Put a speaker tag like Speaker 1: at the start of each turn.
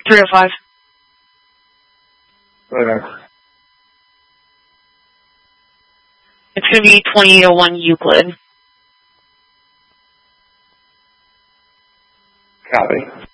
Speaker 1: 305.
Speaker 2: Okay.
Speaker 1: It's going to be 2801 Euclid.
Speaker 2: Copy.